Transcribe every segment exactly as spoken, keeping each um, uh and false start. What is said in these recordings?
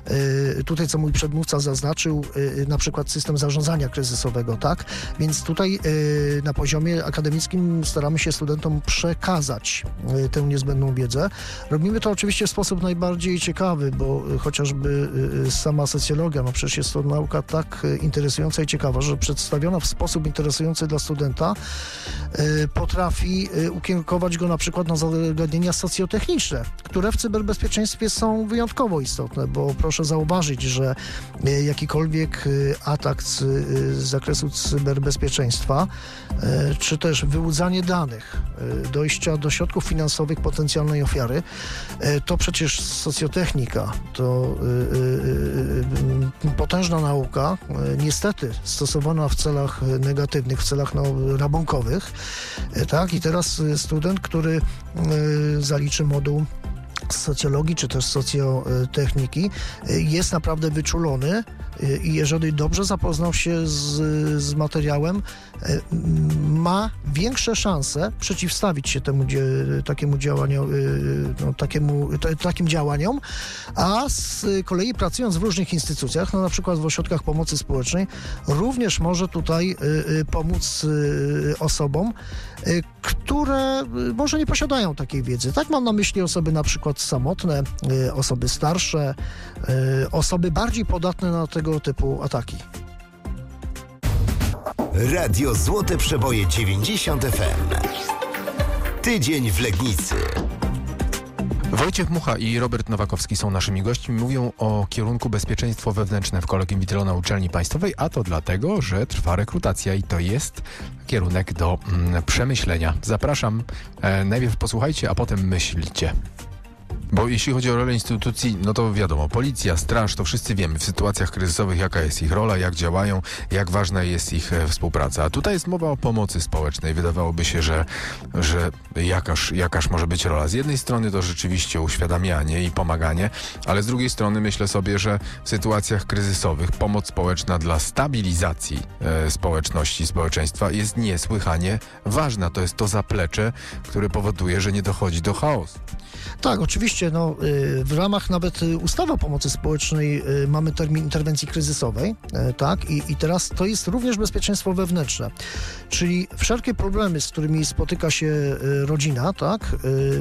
Tutaj, co mój przedmówca zaznaczył, na przykład system zarządzania kryzysowego, tak? Więc tutaj na poziomie akademickim staramy się studentom przekazać tę niezbędną wiedzę. Robimy to oczywiście w sposób najbardziej ciekawy, bo chociażby sama socjologia, no przecież jest to nauka tak interesująca i ciekawa, że przedstawiona w sposób interesujący dla studenta potrafi ukierunkować go na przykład na zagadnienia socjotechniczne, które w cyberbezpieczeństwie są wyjątkowo istotne, bo proszę zauważyć, że jakikolwiek atak z, z zakresu cyberbezpieczeństwa, czy też wyłudzanie danych, dojścia do środków finansowych potencjalnej ofiary, to przecież socjotechnika, to potężna nauka, niestety stosowana w celach negatywnych, w celach no, rabunkowych, tak? I teraz student, który zaliczy moduł socjologii czy też socjotechniki, jest naprawdę wyczulony i jeżeli dobrze zapoznał się z, z materiałem, ma większe szanse przeciwstawić się temu, takiemu działaniu, no, takiemu, t, takim działaniom, a z kolei pracując w różnych instytucjach, no, na przykład w ośrodkach pomocy społecznej, również może tutaj pomóc osobom, które może nie posiadają takiej wiedzy. Tak mam na myśli osoby na przykład samotne, osoby starsze, osoby bardziej podatne na tego typu ataki. Radio Złote Przeboje dziewięćdziesiąt F M. Tydzień w Legnicy. Wojciech Mucha i Robert Nowakowski są naszymi gośćmi. Mówią o kierunku bezpieczeństwo wewnętrzne w Kolegium Witylo na Uczelni Państwowej, a to dlatego, że trwa rekrutacja i to jest kierunek do mm, przemyślenia. Zapraszam. E, najpierw posłuchajcie, a potem myślcie. Bo jeśli chodzi o rolę instytucji, no to wiadomo, policja, straż, to wszyscy wiemy w sytuacjach kryzysowych, jaka jest ich rola, jak działają, jak ważna jest ich e, współpraca. A tutaj jest mowa o pomocy społecznej. Wydawałoby się, że, że jakaż, jakaż może być rola. Z jednej strony to rzeczywiście uświadamianie i pomaganie, ale z drugiej strony myślę sobie, że w sytuacjach kryzysowych pomoc społeczna dla stabilizacji e, społeczności, społeczeństwa jest niesłychanie ważna. To jest to zaplecze, które powoduje, że nie dochodzi do chaosu. Tak, oczywiście, no, w ramach nawet ustawy o pomocy społecznej mamy termin interwencji kryzysowej, tak, i, i teraz to jest również bezpieczeństwo wewnętrzne, czyli wszelkie problemy, z którymi spotyka się rodzina, tak,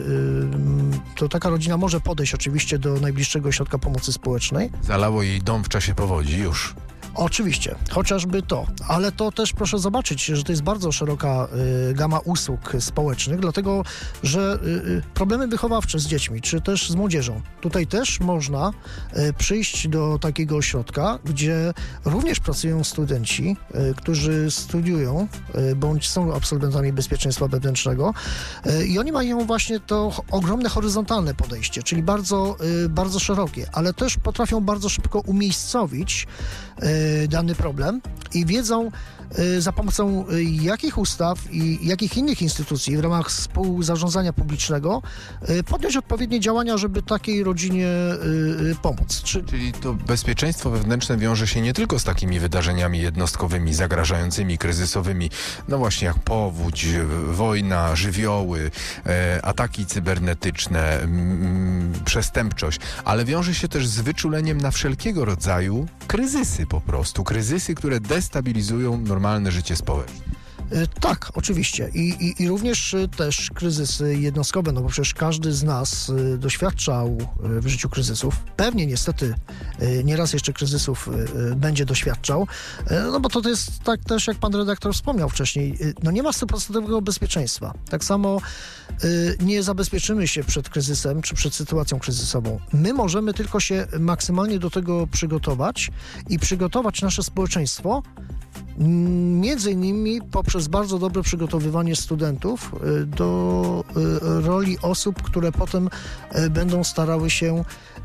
to taka rodzina może podejść oczywiście do najbliższego ośrodka pomocy społecznej. Zalało jej dom w czasie powodzi już. Oczywiście, chociażby to, ale to też proszę zobaczyć, że to jest bardzo szeroka y, gama usług społecznych, dlatego, że y, problemy wychowawcze z dziećmi, czy też z młodzieżą, tutaj też można y, przyjść do takiego ośrodka, gdzie również pracują studenci, y, którzy studiują, y, bądź są absolwentami bezpieczeństwa wewnętrznego y, i oni mają właśnie to ogromne horyzontalne podejście, czyli bardzo, y, bardzo szerokie, ale też potrafią bardzo szybko umiejscowić y, dany problem i wiedzą, za pomocą jakich ustaw i jakich innych instytucji w ramach współzarządzania publicznego podjąć odpowiednie działania, żeby takiej rodzinie pomóc. Czy... Czyli to bezpieczeństwo wewnętrzne wiąże się nie tylko z takimi wydarzeniami jednostkowymi, zagrażającymi, kryzysowymi, no właśnie jak powódź, wojna, żywioły, ataki cybernetyczne, m, przestępczość, ale wiąże się też z wyczuleniem na wszelkiego rodzaju kryzysy po prostu. Kryzysy, które destabilizują normalne życie społeczne. Tak, oczywiście. I, i, i również też kryzysy jednostkowe, no bo przecież każdy z nas doświadczał w życiu kryzysów. Pewnie niestety nieraz jeszcze kryzysów będzie doświadczał, no bo to jest tak też, jak pan redaktor wspomniał wcześniej, no nie ma stuprocentowego bezpieczeństwa. Tak samo nie zabezpieczymy się przed kryzysem, czy przed sytuacją kryzysową. My możemy tylko się maksymalnie do tego przygotować i przygotować nasze społeczeństwo między innymi poprzez bardzo dobre przygotowywanie studentów do roli osób, które potem będą starały się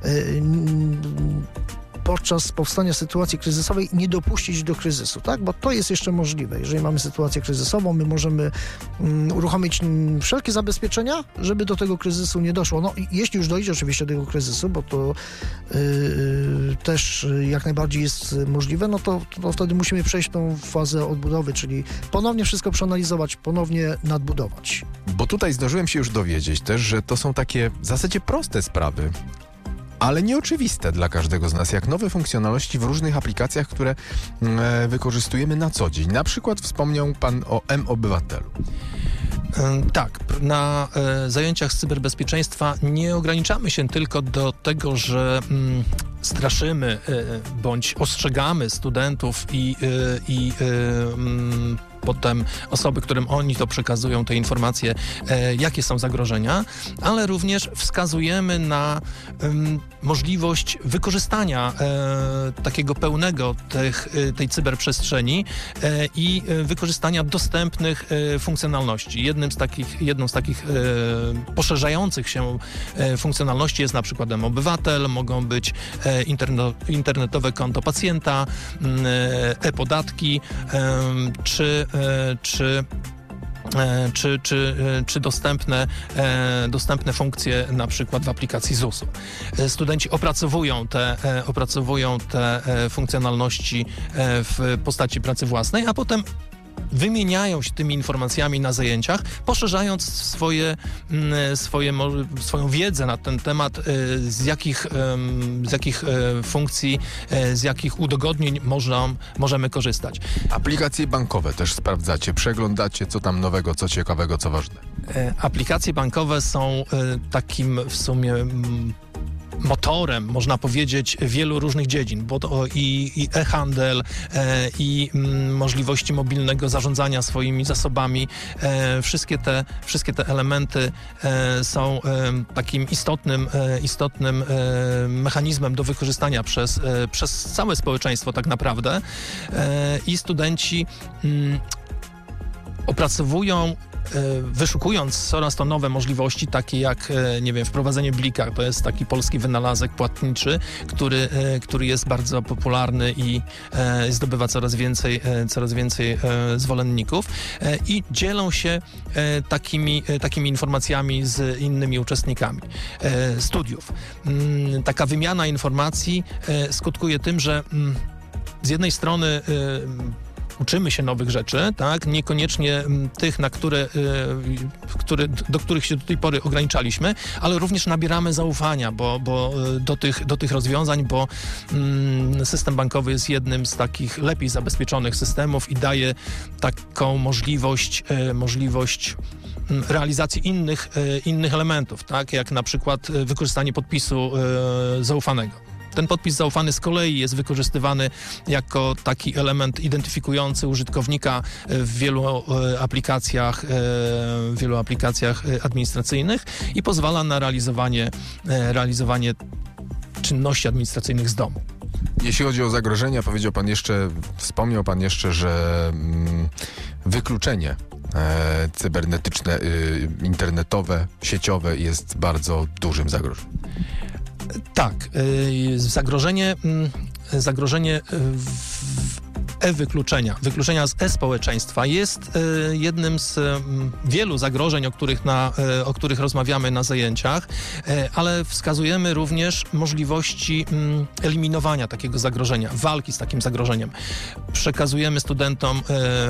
podczas powstania sytuacji kryzysowej nie dopuścić do kryzysu, tak? Bo to jest jeszcze możliwe. Jeżeli mamy sytuację kryzysową, my możemy um, uruchomić um, wszelkie zabezpieczenia, żeby do tego kryzysu nie doszło. No, jeśli już dojdzie oczywiście do tego kryzysu, bo to yy, też jak najbardziej jest możliwe, no to, to wtedy musimy przejść tą fazę odbudowy, czyli ponownie wszystko przeanalizować, ponownie nadbudować. Bo tutaj zdążyłem się już dowiedzieć też, że to są takie w zasadzie proste sprawy. ale nieoczywiste dla każdego z nas, jak nowe funkcjonalności w różnych aplikacjach, które e, wykorzystujemy na co dzień. Na przykład wspomniał pan o M-Obywatelu. Tak, na e, zajęciach z cyberbezpieczeństwa nie ograniczamy się tylko do tego, że mm, straszymy e, bądź ostrzegamy studentów i, e, i e, mm, potem osoby, którym oni to przekazują, te informacje, e, jakie są zagrożenia, ale również wskazujemy na e, możliwość wykorzystania e, takiego pełnego tych, e, tej cyberprzestrzeni e, i e, wykorzystania dostępnych e, funkcjonalności. Jednym z takich, jedną z takich e, poszerzających się e, funkcjonalności jest na przykład M-Obywatel, mogą być e, interno, internetowe konto pacjenta, e, e-podatki, e, czy Czy, czy, czy, czy dostępne, dostępne funkcje na przykład w aplikacji zusu. Studenci opracowują te, opracowują te funkcjonalności w postaci pracy własnej, a potem wymieniają się tymi informacjami na zajęciach, poszerzając swoje, swoje, swoją wiedzę na ten temat, z jakich, z jakich funkcji, z jakich udogodnień można, możemy korzystać. Aplikacje bankowe też sprawdzacie, przeglądacie, co tam nowego, co ciekawego, co ważne. Aplikacje bankowe są takim w sumie motorem, można powiedzieć, wielu różnych dziedzin, bo to i, i e-handel, e, i m, możliwości mobilnego zarządzania swoimi zasobami. E, wszystkie, te, wszystkie te elementy e, są e, takim istotnym, e, istotnym e, mechanizmem do wykorzystania przez, e, przez całe społeczeństwo tak naprawdę. E, I studenci m, opracowują, wyszukując coraz to nowe możliwości, takie jak, nie wiem, wprowadzenie blika. To jest taki polski wynalazek płatniczy, który, który jest bardzo popularny i zdobywa coraz więcej, coraz więcej zwolenników i dzielą się takimi, takimi informacjami z innymi uczestnikami studiów. Taka wymiana informacji skutkuje tym, że z jednej strony uczymy się nowych rzeczy, tak? Niekoniecznie tych, na które, które, do których się do tej pory ograniczaliśmy, ale również nabieramy zaufania, bo, bo do, tych, do tych rozwiązań, bo mm, system bankowy jest jednym z takich lepiej zabezpieczonych systemów i daje taką możliwość, e, możliwość realizacji innych, e, innych elementów, tak? Jak na przykład wykorzystanie podpisu e, zaufanego. Ten podpis zaufany z kolei jest wykorzystywany jako taki element identyfikujący użytkownika w wielu aplikacjach, w wielu aplikacjach administracyjnych i pozwala na realizowanie, realizowanie czynności administracyjnych z domu. Jeśli chodzi o zagrożenia, powiedział pan jeszcze, wspomniał pan jeszcze, że mm, wykluczenie e, cybernetyczne, y, internetowe, sieciowe jest bardzo dużym zagrożeniem. Tak, zagrożenie, zagrożenie e-wykluczenia, wykluczenia z e-społeczeństwa jest jednym z wielu zagrożeń, o których, na, o których rozmawiamy na zajęciach, ale wskazujemy również możliwości eliminowania takiego zagrożenia, walki z takim zagrożeniem. Przekazujemy studentom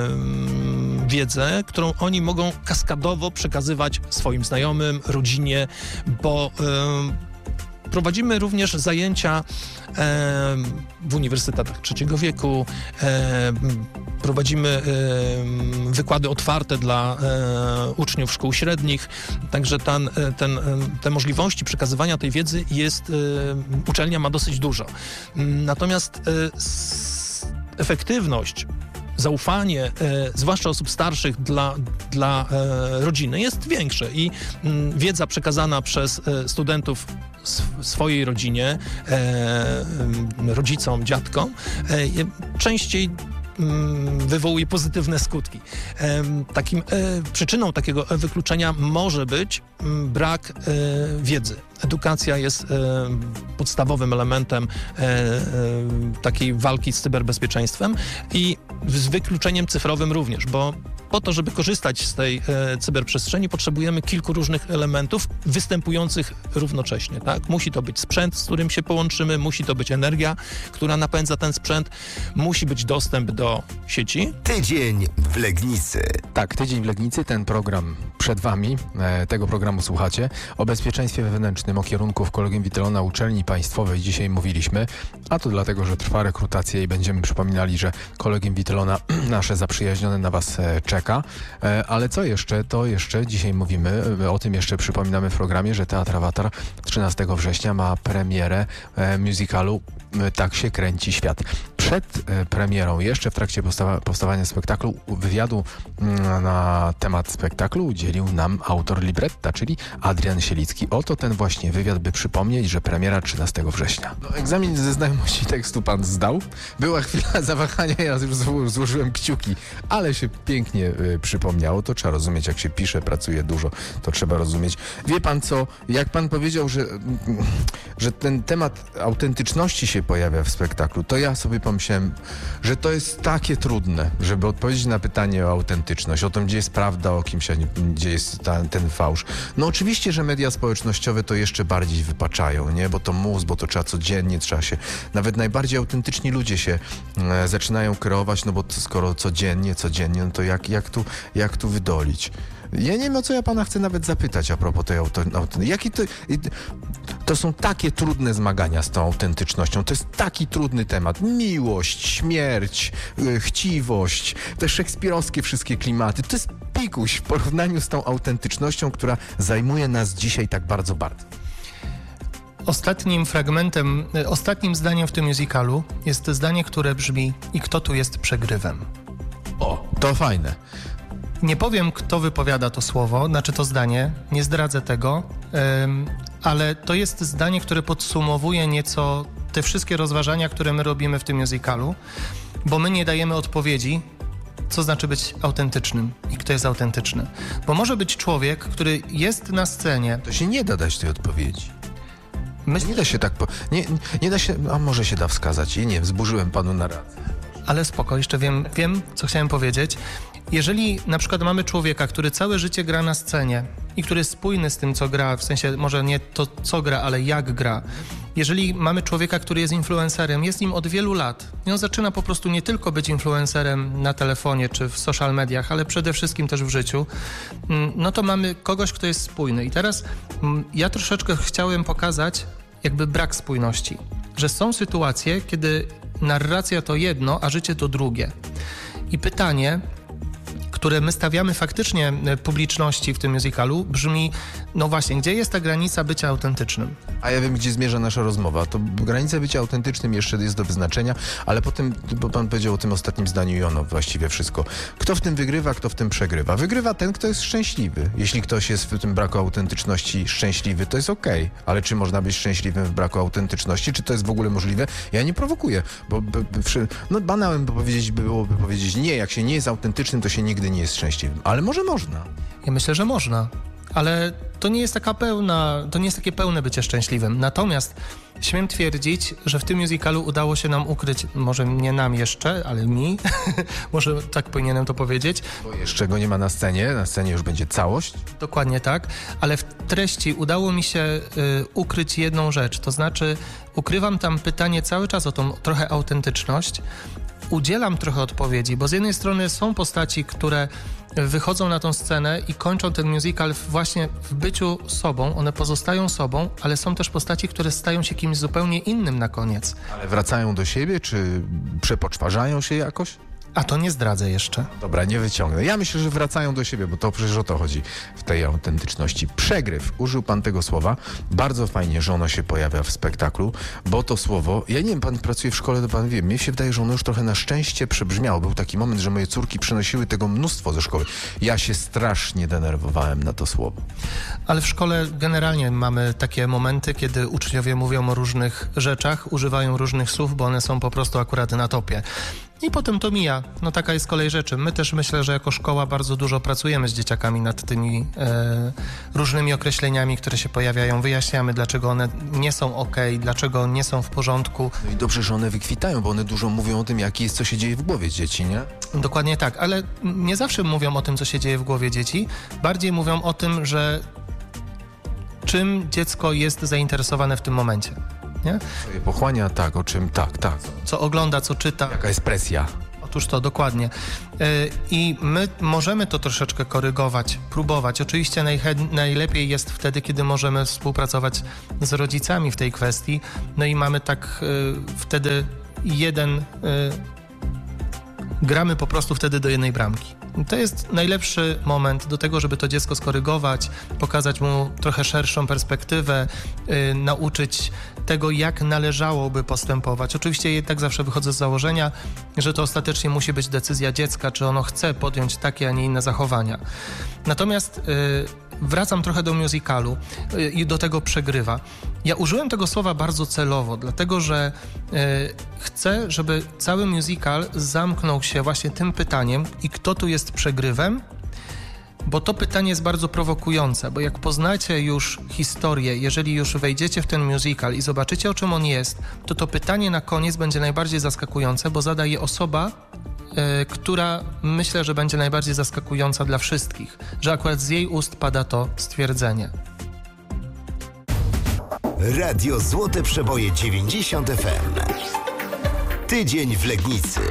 wiedzę, którą oni mogą kaskadowo przekazywać swoim znajomym, rodzinie, bo prowadzimy również zajęcia e, w uniwersytetach trzeciego wieku, e, prowadzimy e, wykłady otwarte dla e, uczniów szkół średnich, także ten, ten, te możliwości przekazywania tej wiedzy jest, e, uczelnia ma dosyć dużo. Natomiast e, s, efektywność, zaufanie, e, zwłaszcza osób starszych dla, dla e, rodziny jest większe i m, wiedza przekazana przez e, studentów sw- swojej rodzinie, e, rodzicom, dziadkom, e, częściej wywołuje pozytywne skutki. Takim, przyczyną takiego wykluczenia może być brak wiedzy. Edukacja jest podstawowym elementem takiej walki z cyberbezpieczeństwem i z wykluczeniem cyfrowym również, bo po to, żeby korzystać z tej e, cyberprzestrzeni, potrzebujemy kilku różnych elementów występujących równocześnie, tak? Musi to być sprzęt, z którym się połączymy, musi to być energia, która napędza ten sprzęt, musi być dostęp do sieci. Tydzień w Legnicy. Tak, Tydzień w Legnicy, ten program przed wami, e, tego programu słuchacie. O bezpieczeństwie wewnętrznym, o kierunku w Kolegium Wittelona Uczelni Państwowej dzisiaj mówiliśmy, a to dlatego, że trwa rekrutacja i będziemy przypominali, że Kolegium Wittelona nasze zaprzyjaźnione na was e, czeka. E, ale co jeszcze? To jeszcze dzisiaj mówimy, e, o tym jeszcze przypominamy w programie, że Teatr Awatar trzynastego września ma premierę e, musicalu e, Tak się kręci świat. Przed e, premierą, jeszcze w trakcie powstawa- powstawania spektaklu, wywiadu mm, na temat spektaklu udzielił nam autor libretta, czyli Adrian Sielicki. Oto ten właśnie wywiad, by przypomnieć, że premiera trzynastego września. No, egzamin ze znajomości tekstu pan zdał. Była chwila zawahania, ja już zło- złożyłem kciuki, ale się pięknie y, przypomniało. To trzeba rozumieć, jak się pisze, pracuje dużo, to trzeba rozumieć. Wie pan co, jak pan powiedział, że, że ten temat autentyczności się pojawia w spektaklu, to ja sobie pomyślałem, że to jest takie trudne, żeby odpowiedzieć na pytanie o autentyczność, o tym, gdzie jest prawda o kimś, a nie, gdzie jest ta, ten fałsz. No oczywiście, że media społecznościowe to jeszcze bardziej wypaczają, nie? Bo to mus, bo to trzeba codziennie, trzeba się, nawet najbardziej autentyczni ludzie się e, zaczynają kreować, no bo to, skoro codziennie, codziennie, no to jak, jak, tu, jak tu wydolić? Ja nie wiem, o co ja pana chcę nawet zapytać a propos tej autentyczności. Jaki to, to są takie trudne zmagania z tą autentycznością. To jest taki trudny temat. Miłość, śmierć, yy, chciwość, te szekspirowskie wszystkie klimaty. To jest pikuś w porównaniu z tą autentycznością, która zajmuje nas dzisiaj tak bardzo bardzo. Ostatnim fragmentem, ostatnim zdaniem w tym musicalu jest zdanie, które brzmi: i kto tu jest przegrywem? O, to fajne. Nie powiem, kto wypowiada to słowo, znaczy to zdanie, nie zdradzę tego, ym, ale to jest zdanie, które podsumowuje nieco te wszystkie rozważania, które my robimy w tym musicalu, bo my nie dajemy odpowiedzi, co znaczy być autentycznym i kto jest autentyczny. Bo może być człowiek, który jest na scenie... To się nie da dać tej odpowiedzi. Myśl... Nie da się tak... Po... Nie, nie da się... A może się da wskazać. I nie, wzburzyłem panu narrację. Ale spoko, jeszcze wiem, wiem, co chciałem powiedzieć. Jeżeli na przykład mamy człowieka, który całe życie gra na scenie i który jest spójny z tym, co gra, w sensie może nie to, co gra, ale jak gra. Jeżeli mamy człowieka, który jest influencerem, jest nim od wielu lat i on zaczyna po prostu nie tylko być influencerem na telefonie czy w social mediach, ale przede wszystkim też w życiu, no to mamy kogoś, kto jest spójny. I teraz ja troszeczkę chciałem pokazać jakby brak spójności, że są sytuacje, kiedy narracja to jedno, a życie to drugie. I pytanie, które my stawiamy faktycznie publiczności w tym musicalu, brzmi, no właśnie, gdzie jest ta granica bycia autentycznym? A ja wiem, gdzie zmierza nasza rozmowa. To granica bycia autentycznym jeszcze jest do wyznaczenia, ale potem, bo pan powiedział o tym ostatnim zdaniu i ono właściwie wszystko. Kto w tym wygrywa, kto w tym przegrywa? Wygrywa ten, kto jest szczęśliwy. Jeśli ktoś jest w tym braku autentyczności szczęśliwy, to jest okej. Okay. Ale czy można być szczęśliwym w braku autentyczności? Czy to jest w ogóle możliwe? Ja nie prowokuję, bo by, by, no banałem by powiedzieć, by byłoby powiedzieć nie, jak się nie jest autentycznym, to się nigdy nie jest szczęśliwym. Ale może można. Ja myślę, że można. Ale to nie jest taka pełna, to nie jest takie pełne bycie szczęśliwym. Natomiast śmiem twierdzić, że w tym musicalu udało się nam ukryć, może nie nam jeszcze, ale mi, może tak powinienem to powiedzieć. Bo jeszcze go nie ma na scenie, na scenie już będzie całość. Dokładnie tak, ale w treści udało mi się y, ukryć jedną rzecz, to znaczy ukrywam tam pytanie cały czas o tą trochę autentyczność, udzielam trochę odpowiedzi, bo z jednej strony są postaci, które wychodzą na tą scenę i kończą ten musical właśnie w byciu sobą, one pozostają sobą, ale są też postaci, które stają się kimś zupełnie innym na koniec. Ale wracają do siebie, czy przepoczwarzają się jakoś? A to nie zdradzę jeszcze. Dobra, nie wyciągnę. Ja myślę, że wracają do siebie, bo to przecież o to chodzi w tej autentyczności. Przegryw. Użył pan tego słowa. Bardzo fajnie, że ono się pojawia w spektaklu, bo to słowo, ja nie wiem, pan pracuje w szkole, to pan wie, mnie się wydaje, że ono już trochę na szczęście przebrzmiało. Był taki moment, że moje córki przynosiły tego mnóstwo ze szkoły. Ja się strasznie denerwowałem na to słowo. Ale w szkole generalnie mamy takie momenty, kiedy uczniowie mówią o różnych rzeczach, używają różnych słów, bo one są po prostu akurat na topie. i potem to mija. No taka jest kolej rzeczy. My też myślę, że jako szkoła bardzo dużo pracujemy z dzieciakami nad tymi e, różnymi określeniami, które się pojawiają. Wyjaśniamy, dlaczego one nie są okej, dlaczego nie są w porządku. No i dobrze, że one wykwitają, bo one dużo mówią o tym, jaki jest, co się dzieje w głowie dzieci, nie? Dokładnie tak, ale nie zawsze mówią o tym, co się dzieje w głowie dzieci. Bardziej mówią o tym, że czym dziecko jest zainteresowane w tym momencie. Nie? Co je pochłania, tak, o czym, tak, tak. Co ogląda, co czyta. Jaka jest presja? Otóż to, dokładnie. Yy, I my możemy to troszeczkę korygować, próbować. Oczywiście najche- najlepiej jest wtedy, kiedy możemy współpracować z rodzicami w tej kwestii. No i mamy tak yy, wtedy jeden... Yy, gramy po prostu wtedy do jednej bramki. To jest najlepszy moment do tego, żeby to dziecko skorygować, pokazać mu trochę szerszą perspektywę, yy, nauczyć tego, jak należałoby postępować. Oczywiście jednak zawsze wychodzę z założenia, że to ostatecznie musi być decyzja dziecka, czy ono chce podjąć takie, a nie inne zachowania. Natomiast yy, wracam trochę do musicalu yy, i do tego przegrywa. Ja użyłem tego słowa bardzo celowo, dlatego że yy, chcę, żeby cały musical zamknął się właśnie tym pytaniem, i kto tu jest przegrywem? Bo to pytanie jest bardzo prowokujące, bo jak poznacie już historię, jeżeli już wejdziecie w ten musical i zobaczycie, o czym on jest, to to pytanie na koniec będzie najbardziej zaskakujące, bo zada je osoba, yy, która myślę, że będzie najbardziej zaskakująca dla wszystkich, że akurat z jej ust pada to stwierdzenie. Radio Złote Przeboje dziewięćdziesiąt F M. Tydzień w Legnicy.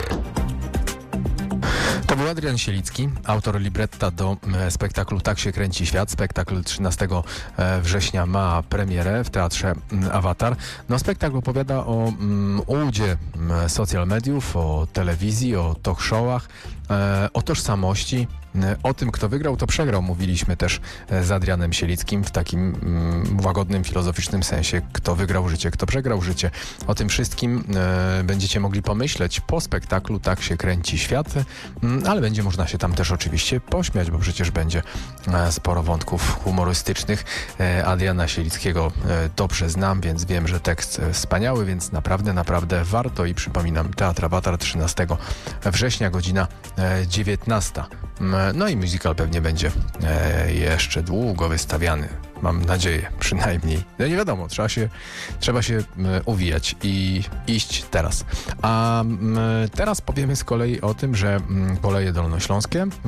To był Adrian Sielicki, autor libretta do e, spektaklu Tak się kręci świat. Spektakl trzynastego września ma premierę w Teatrze m, Awatar. No, spektakl opowiada o m, ułudzie m, social mediów, o telewizji, o talk showach, e, o tożsamości, e, o tym, kto wygrał, to przegrał. Mówiliśmy też e, z Adrianem Sielickim w takim m, łagodnym, filozoficznym sensie. Kto wygrał życie, kto przegrał życie. O tym wszystkim e, będziecie mogli pomyśleć po spektaklu Tak się kręci świat. M, ale będzie można się tam też oczywiście pośmiać, bo przecież będzie e, sporo wątków humorystycznych. E, Adriana Sielickiego e, dobrze znam, więc wiem, że tekst e, wspaniały, więc naprawdę, naprawdę warto. I przypominam, Teatr Awatar trzynastego września, godzina e, dziewiętnasta. No i musical pewnie będzie e, jeszcze długo wystawiany. Mam nadzieję, przynajmniej. No nie wiadomo, trzeba się, trzeba się e, uwijać i iść teraz. A m, teraz powiemy z kolei o tym, że m, Koleje Dolnośląskie m,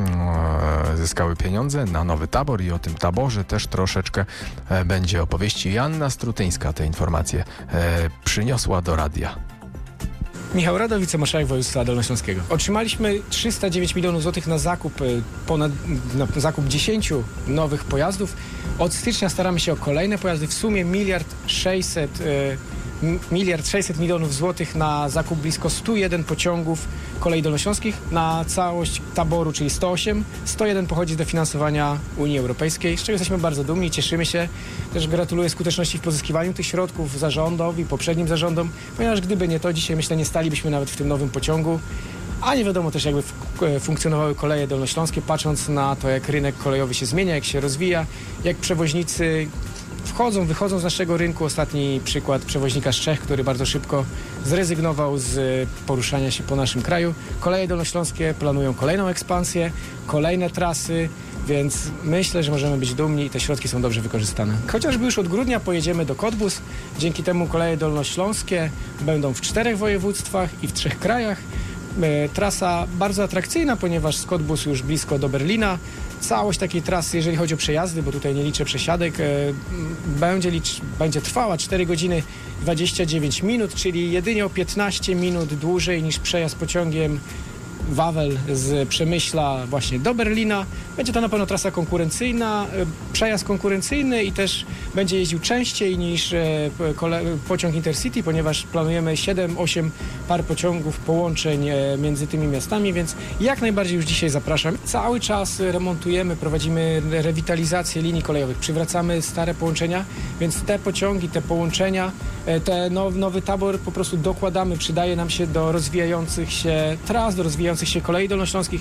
zyskały pieniądze na nowy tabor i o tym taborze też troszeczkę e, będzie opowieści. Joanna Strutyńska te informacje e, przyniosła do radia. Michał Rado, wicemarszałek województwa dolnośląskiego. Otrzymaliśmy trzysta dziewięć milionów złotych na zakup, ponad, na zakup dziesięciu nowych pojazdów. Od stycznia staramy się o kolejne pojazdy. W sumie miliard sześćset, miliard sześćset milionów złotych na zakup blisko stu jeden pociągów kolei dolnośląskich. Na całość taboru, czyli sto osiem. sto jeden pochodzi z dofinansowania Unii Europejskiej, z czego jesteśmy bardzo dumni, cieszymy się. Też gratuluję skuteczności w pozyskiwaniu tych środków zarządowi, poprzednim zarządom, ponieważ gdyby nie to, dzisiaj myślę, nie stalibyśmy nawet w tym nowym pociągu. A nie wiadomo też, jakby funkcjonowały koleje dolnośląskie, patrząc na to, jak rynek kolejowy się zmienia, jak się rozwija, jak przewoźnicy wchodzą, wychodzą z naszego rynku. Ostatni przykład przewoźnika z Czech, który bardzo szybko zrezygnował z poruszania się po naszym kraju. Koleje dolnośląskie planują kolejną ekspansję, kolejne trasy, więc myślę, że możemy być dumni i te środki są dobrze wykorzystane. Chociażby już od grudnia pojedziemy do Cottbus. Dzięki temu koleje dolnośląskie będą w czterech województwach i w trzech krajach. Trasa bardzo atrakcyjna, ponieważ z Cottbus już blisko do Berlina. Całość takiej trasy, jeżeli chodzi o przejazdy, bo tutaj nie liczę przesiadek, będzie, licz, będzie trwała cztery godziny dwadzieścia dziewięć minut, czyli jedynie o piętnaście minut dłużej niż przejazd pociągiem Wawel z Przemyśla właśnie do Berlina. Będzie to na pewno trasa konkurencyjna, przejazd konkurencyjny i też będzie jeździł częściej niż pociąg Intercity, ponieważ planujemy siedem osiem par pociągów, połączeń między tymi miastami, więc jak najbardziej już dzisiaj zapraszam. Cały czas remontujemy, prowadzimy rewitalizację linii kolejowych, przywracamy stare połączenia, więc te pociągi, te połączenia, ten nowy tabor po prostu dokładamy, przydaje nam się do rozwijających się tras, do rozwijających się kolei dolnośląskich.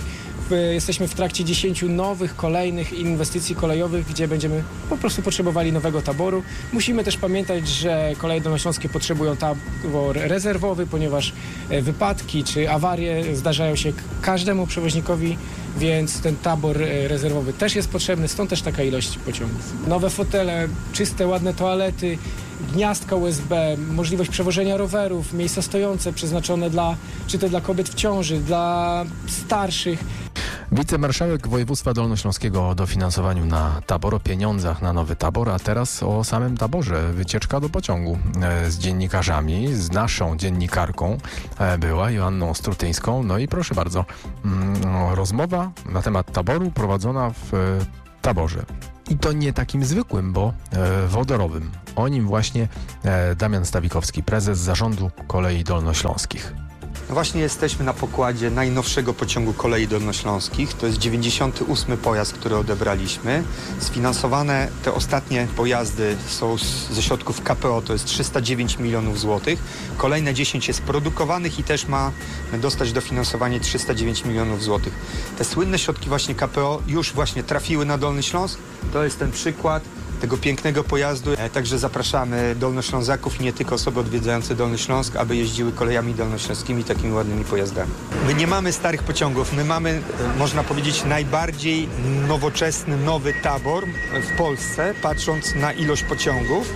jesteśmy w trakcie dziesięciu nowych, kolejnych inwestycji kolejowych, gdzie będziemy po prostu potrzebowali nowego taboru. Musimy też pamiętać, że Koleje Dolnośląskie potrzebują tabor rezerwowy, ponieważ wypadki czy awarie zdarzają się każdemu przewoźnikowi, więc ten tabor rezerwowy też jest potrzebny, stąd też taka ilość pociągów. Nowe fotele, czyste, ładne toalety, gniazdka U S B, możliwość przewożenia rowerów, miejsca stojące przeznaczone dla, czy to dla kobiet w ciąży, dla starszych. Wicemarszałek województwa dolnośląskiego o dofinansowaniu na tabor, o pieniądzach na nowy tabor, a teraz o samym taborze. Wycieczka do pociągu z dziennikarzami, z naszą dziennikarką była, Joanną Strutyńską. No i proszę bardzo, rozmowa na temat taboru prowadzona w taborze. I to nie takim zwykłym, bo e, wodorowym. O nim właśnie e, Damian Stawikowski, prezes Zarządu Kolei Dolnośląskich. Właśnie jesteśmy na pokładzie najnowszego pociągu Kolei Dolnośląskich. To jest dziewięćdziesiąty ósmy pojazd, który odebraliśmy. Sfinansowane te ostatnie pojazdy są z, ze środków K P O, to jest trzysta dziewięć milionów złotych. Kolejne dziesięć jest produkowanych i też ma dostać dofinansowanie trzysta dziewięć milionów złotych. Te słynne środki właśnie K P O już właśnie trafiły na Dolny Śląsk. To jest ten przykład tego pięknego pojazdu. Także zapraszamy Dolnoślązaków i nie tylko osoby odwiedzające Dolny Śląsk, aby jeździły kolejami dolnośląskimi takimi ładnymi pojazdami. My nie mamy starych pociągów, my mamy, można powiedzieć, najbardziej nowoczesny, nowy tabor w Polsce, patrząc na ilość pociągów.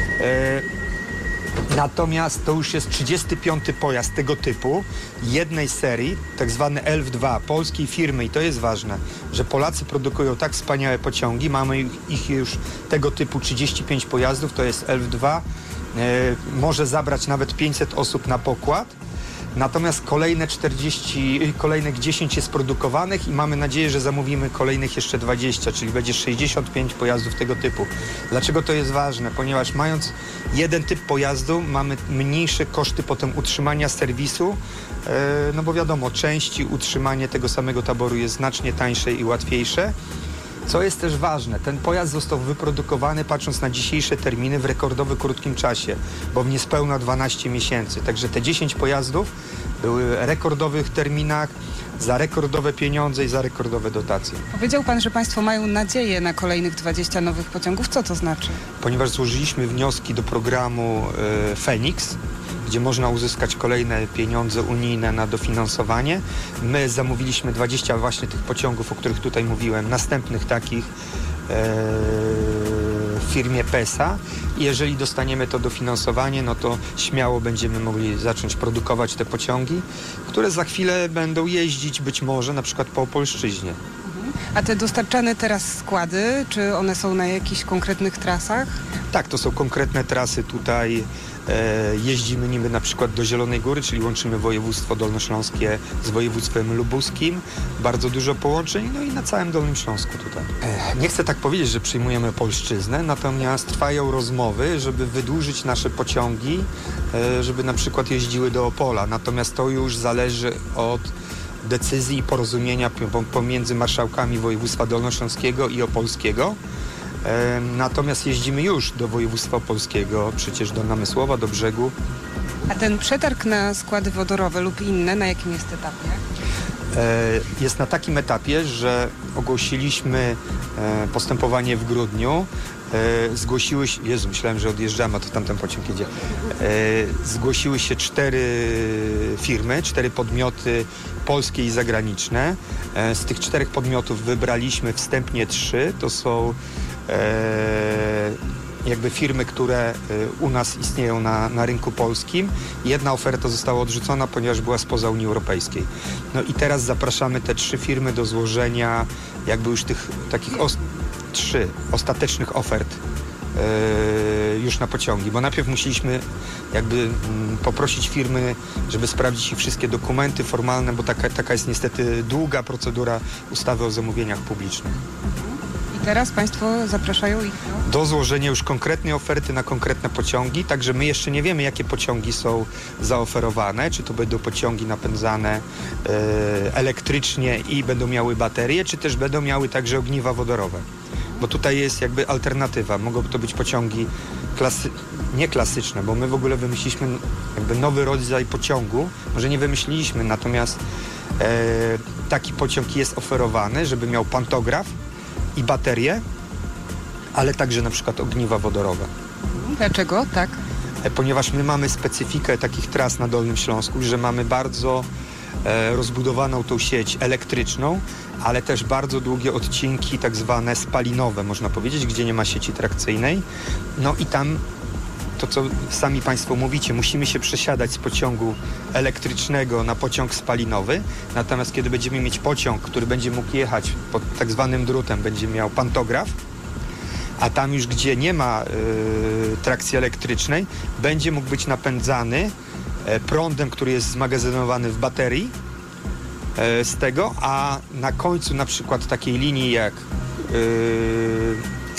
Natomiast to już jest trzydziesty piąty pojazd tego typu, jednej serii, tak zwany Elf dwa, polskiej firmy, i to jest ważne, że Polacy produkują tak wspaniałe pociągi, mamy ich już tego typu trzydzieści pięć pojazdów, to jest Elf dwa, e, może zabrać nawet pięćset osób na pokład. Natomiast kolejne czterdzieści, kolejnych dziesięć jest produkowanych i mamy nadzieję, że zamówimy kolejnych jeszcze dwadzieścia, czyli będzie sześćdziesiąt pięć pojazdów tego typu. Dlaczego to jest ważne? Ponieważ mając jeden typ pojazdu, mamy mniejsze koszty potem utrzymania serwisu, no bo wiadomo, części, utrzymanie tego samego taboru jest znacznie tańsze i łatwiejsze. Co jest też ważne, ten pojazd został wyprodukowany, patrząc na dzisiejsze terminy, w rekordowo krótkim czasie, bo w niespełna dwanaście miesięcy. Także te dziesięć pojazdów były w rekordowych terminach, za rekordowe pieniądze i za rekordowe dotacje. Powiedział pan, że państwo mają nadzieję na kolejnych dwadzieścia nowych pociągów. Co to znaczy? Ponieważ złożyliśmy wnioski do programu y, Feniks, gdzie można uzyskać kolejne pieniądze unijne na dofinansowanie. My zamówiliśmy dwadzieścia właśnie tych pociągów, o których tutaj mówiłem, następnych takich e, w firmie Pesa. I jeżeli dostaniemy to dofinansowanie, no to śmiało będziemy mogli zacząć produkować te pociągi, które za chwilę będą jeździć być może na przykład po Opolszczyźnie. A te dostarczane teraz składy, czy one są na jakichś konkretnych trasach? Tak, to są konkretne trasy tutaj. E, jeździmy niby na przykład do Zielonej Góry, czyli łączymy województwo dolnośląskie z województwem lubuskim. Bardzo dużo połączeń, no i na całym Dolnym Śląsku tutaj. E, nie chcę tak powiedzieć, że przyjmujemy Polszczyznę, natomiast trwają rozmowy, żeby wydłużyć nasze pociągi, e, żeby na przykład jeździły do Opola. Natomiast to już zależy od decyzji i porozumienia pomiędzy marszałkami województwa dolnośląskiego i opolskiego. E, natomiast jeździmy już do województwa opolskiego, przecież do Namysłowa, do Brzegu. A ten przetarg na składy wodorowe lub inne, na jakim jest etapie? E, jest na takim etapie, że ogłosiliśmy e, postępowanie w grudniu. E, zgłosiły się, Jezu, myślałem, że odjeżdżamy, a to tamten pociąg jedzie. E, zgłosiły się cztery firmy, cztery podmioty polskie i zagraniczne. E, z tych czterech podmiotów wybraliśmy wstępnie trzy. To są e, jakby firmy, które u nas istnieją na, na rynku polskim. Jedna oferta została odrzucona, ponieważ była spoza Unii Europejskiej. No i teraz zapraszamy te trzy firmy do złożenia jakby już tych takich os- trzy ostatecznych ofert yy, już na pociągi, bo najpierw musieliśmy jakby mm, poprosić firmy, żeby sprawdzić ich wszystkie dokumenty formalne, bo taka, taka jest niestety długa procedura ustawy o zamówieniach publicznych. Teraz państwo zapraszają ich do... do złożenia już konkretnej oferty na konkretne pociągi, także my jeszcze nie wiemy, jakie pociągi są zaoferowane, czy to będą pociągi napędzane e, elektrycznie i będą miały baterie, czy też będą miały także ogniwa wodorowe. bo tutaj jest jakby alternatywa. Mogą to być pociągi klasy, nie klasyczne, bo my w ogóle wymyśliliśmy jakby nowy rodzaj pociągu. Może nie wymyśliliśmy, natomiast e, taki pociąg jest oferowany, żeby miał pantograf i baterię, ale także na przykład ogniwa wodorowe. Dlaczego? Tak. E, ponieważ my mamy specyfikę takich tras na Dolnym Śląsku, że mamy bardzo e, rozbudowaną tą sieć elektryczną, ale też bardzo długie odcinki, tak zwane spalinowe, można powiedzieć, gdzie nie ma sieci trakcyjnej. No i tam, to co sami Państwo mówicie, musimy się przesiadać z pociągu elektrycznego na pociąg spalinowy. Natomiast kiedy będziemy mieć pociąg, który będzie mógł jechać pod tak zwanym drutem, będzie miał pantograf, a tam już, gdzie nie ma y, trakcji elektrycznej, będzie mógł być napędzany y, prądem, który jest zmagazynowany w baterii, z tego, a na końcu na przykład takiej linii jak yy,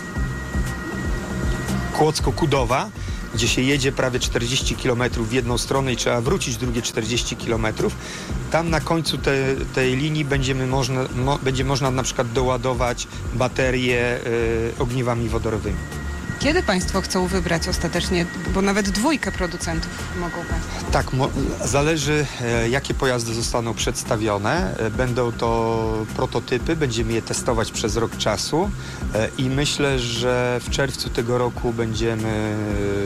Kłodzko-Kudowa, gdzie się jedzie prawie czterdzieści kilometrów w jedną stronę i trzeba wrócić drugie czterdzieści kilometrów, tam na końcu te, tej linii będziemy można, mo, będzie można na przykład doładować baterie yy, ogniwami wodorowymi. Kiedy Państwo chcą wybrać ostatecznie, bo nawet dwójkę producentów mogą Państwo? Tak, mo- zależy e, jakie pojazdy zostaną przedstawione. E, będą to prototypy, będziemy je testować przez rok czasu e, i myślę, że w czerwcu tego roku będziemy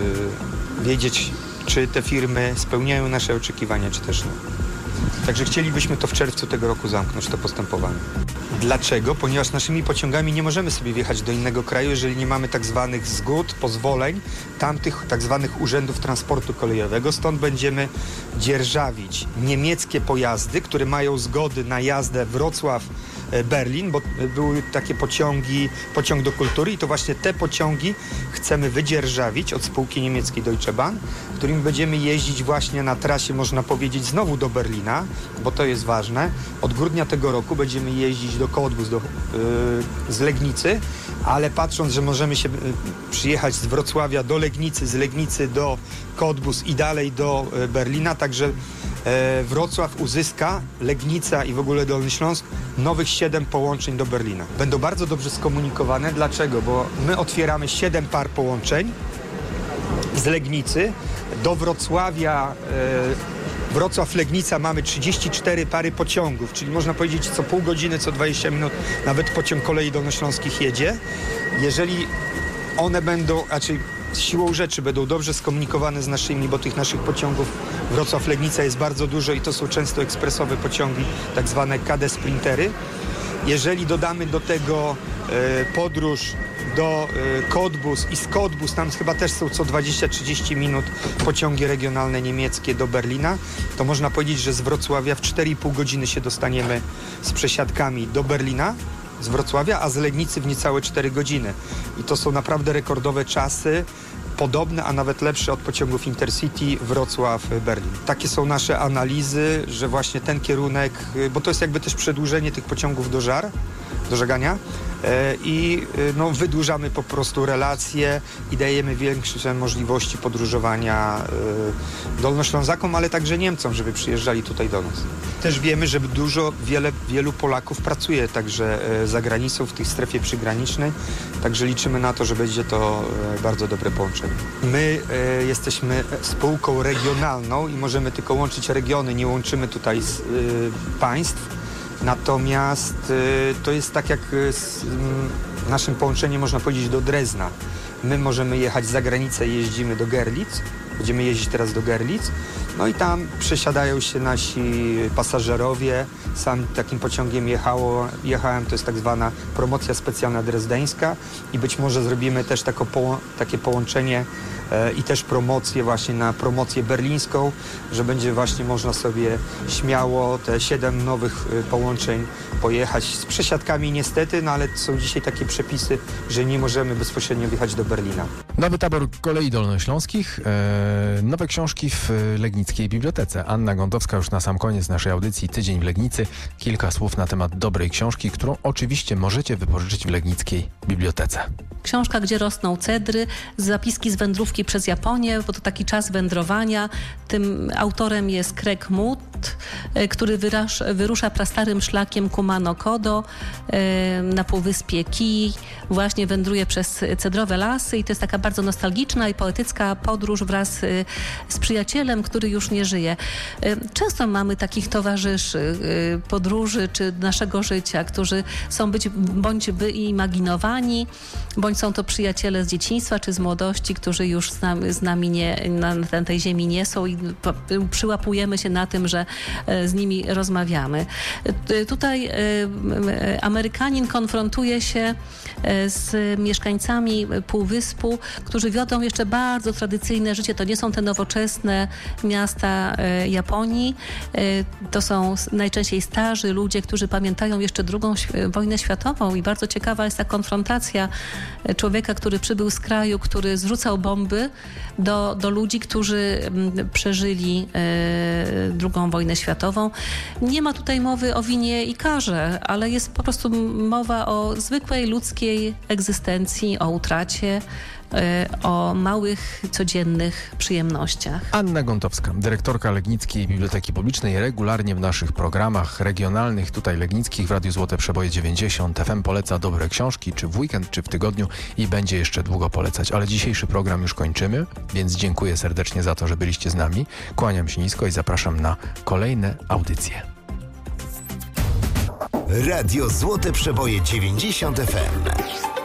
e, wiedzieć, czy te firmy spełniają nasze oczekiwania, czy też nie. Także chcielibyśmy to w czerwcu tego roku zamknąć, to postępowanie. Dlaczego? Ponieważ naszymi pociągami nie możemy sobie wjechać do innego kraju, jeżeli nie mamy tak zwanych zgód, pozwoleń, tamtych tak zwanych urzędów transportu kolejowego. Stąd będziemy dzierżawić niemieckie pojazdy, które mają zgody na jazdę Wrocław-Berlin, bo były takie pociągi, pociąg do kultury i to właśnie te pociągi chcemy wydzierżawić od spółki niemieckiej Deutsche Bahn, którymi będziemy jeździć właśnie na trasie, można powiedzieć, znowu do Berlina, bo to jest ważne. Od grudnia tego roku będziemy jeździć do Cottbus, do, yy, z Legnicy, ale patrząc, że możemy się yy, przyjechać z Wrocławia do Legnicy, z Legnicy do Cottbus i dalej do yy, Berlina, także yy, Wrocław uzyska, Legnica i w ogóle Dolny Śląsk, nowych siedem połączeń do Berlina. Będą bardzo dobrze skomunikowane. Dlaczego? Bo my otwieramy siedem par połączeń z Legnicy do Wrocławia. Yy, Wrocław-Legnica mamy trzydzieści cztery pary pociągów, czyli można powiedzieć co pół godziny, co dwadzieścia minut nawet pociąg kolei dolnośląskich jedzie. Jeżeli one będą, raczej siłą rzeczy będą dobrze skomunikowane z naszymi, bo tych naszych pociągów Wrocław-Legnica jest bardzo dużo i to są często ekspresowe pociągi, tak zwane K D Sprintery. Jeżeli dodamy do tego e, podróż do y, Cottbus i z Cottbus, tam chyba też są co dwadzieścia trzydzieści minut pociągi regionalne niemieckie do Berlina, to można powiedzieć, że z Wrocławia w cztery i pół godziny się dostaniemy z przesiadkami do Berlina z Wrocławia, a z Legnicy w niecałe cztery godziny. I to są naprawdę rekordowe czasy, podobne, a nawet lepsze od pociągów Intercity Wrocław-Berlin. Takie są nasze analizy, że właśnie ten kierunek, bo to jest jakby też przedłużenie tych pociągów do żar, do żegania i no, wydłużamy po prostu relacje i dajemy większe możliwości podróżowania Dolnoślązakom, ale także Niemcom, żeby przyjeżdżali tutaj do nas. Też wiemy, że dużo, wiele, wielu Polaków pracuje także za granicą, w tej strefie przygranicznej, także liczymy na to, że będzie to bardzo dobre połączenie. My e, jesteśmy spółką regionalną i możemy tylko łączyć regiony, nie łączymy tutaj z, e, państw. Natomiast y, to jest tak jak z y, naszym połączeniem, można powiedzieć, do Drezna. My możemy jechać za granicę, jeździmy do Görlitz, będziemy jeździć teraz do Görlitz, no i tam przesiadają się nasi pasażerowie. Sam takim pociągiem jechało, jechałem, to jest tak zwana promocja specjalna drezdeńska i być może zrobimy też tako poło- takie połączenie e, i też promocję właśnie na promocję berlińską, że będzie właśnie można sobie śmiało te siedem nowych e, połączeń pojechać z przesiadkami niestety, no ale są dzisiaj takie przepisy, że nie możemy bezpośrednio wjechać do Berlina. Nowy tabor kolei dolnośląskich, e, nowe książki w Legnickiej Bibliotece. Anna Gądowska już na sam koniec naszej audycji Tydzień w Legnicy. Kilka słów na temat dobrej książki, którą oczywiście możecie wypożyczyć w Legnickiej Bibliotece. Książka, gdzie rosną cedry, zapiski z wędrówki przez Japonię, bo to taki czas wędrowania. Tym autorem jest Craig Moore. lód, który wyrasz, wyrusza prastarym szlakiem Kumano Kodo na półwyspie Kii, właśnie wędruje przez cedrowe lasy i to jest taka bardzo nostalgiczna i poetycka podróż wraz z przyjacielem, który już nie żyje. Często mamy takich towarzyszy podróży czy naszego życia, którzy są być bądź wyimaginowani, bądź są to przyjaciele z dzieciństwa czy z młodości, którzy już z nami, z nami nie, na, na tej ziemi nie są i przyłapujemy się na tym, że z nimi rozmawiamy. Tutaj Amerykanin konfrontuje się z mieszkańcami Półwyspu, którzy wiodą jeszcze bardzo tradycyjne życie. To nie są te nowoczesne miasta Japonii. To są najczęściej starzy ludzie, którzy pamiętają jeszcze drugą wojnę światową i bardzo ciekawa jest ta konfrontacja człowieka, który przybył z kraju, który zrzucał bomby do, do ludzi, którzy przeżyli drugą wojnę światową. Nie ma tutaj mowy o winie i karze, ale jest po prostu mowa o zwykłej ludzkiej egzystencji, o utracie, o małych, codziennych przyjemnościach. Anna Gontowska, dyrektorka Legnickiej Biblioteki Publicznej, regularnie w naszych programach regionalnych, tutaj legnickich w Radiu Złote Przeboje dziewięćdziesiąt F M poleca dobre książki, czy w weekend, czy w tygodniu i będzie jeszcze długo polecać. Ale dzisiejszy program już kończymy, więc dziękuję serdecznie za to, że byliście z nami. Kłaniam się nisko i zapraszam na kolejne audycje. Radio Złote Przeboje dziewięćdziesiąt F M.